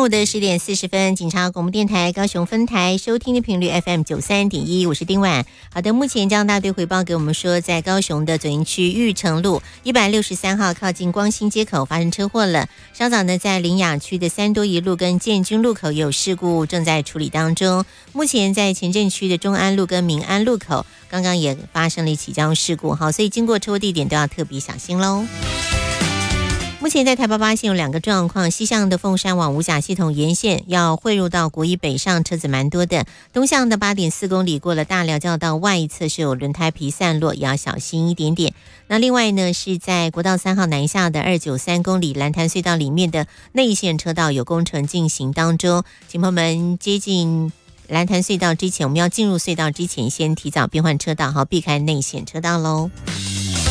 午的10:40，警察广播电台高雄分台收听的频率 FM93.1，我是丁婉。好的，目前交通大队回报给我们说，在高雄的左营区玉成路163号靠近光兴街口发生车祸了。稍早呢，在林雅区的三多一路跟建军路口有事故正在处理当中。目前在前镇区的中安路跟民安路口，刚刚也发生了一起交通事故，好，所以经过车祸地点都要特别小心喽。目前在台88线有2个状况，西向的凤山往五甲系统沿线要汇入到国一北上，车子蛮多的。东向的8.4公里过了大寮交道外一侧是有轮胎皮散落，也要小心一点点。那另外呢，是在国道3号南下的293公里蓝潭隧道里面的内线车道有工程进行当中，请朋友们接近蓝潭隧道之前，我们要进入隧道之前先提早变换车道，好避开内线车道喽。